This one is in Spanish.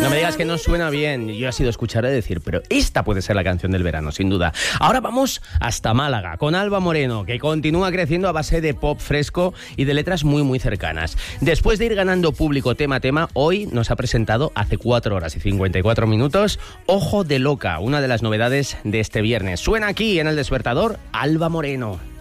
No me digas que no suena bien. Yo he sido escuchar y decir, pero esta puede ser la canción del verano, sin duda. Ahora vamos hasta Málaga, con Alba Moreno, que continúa creciendo a base de pop fresco y de letras muy, muy cercanas. Después de ir ganando público tema a tema, hoy nos ha presentado hace 4 horas y 54 minutos Ojo de Loca, una de las novedades de este viernes. Suena aquí en El Despertador, Alba Moreno.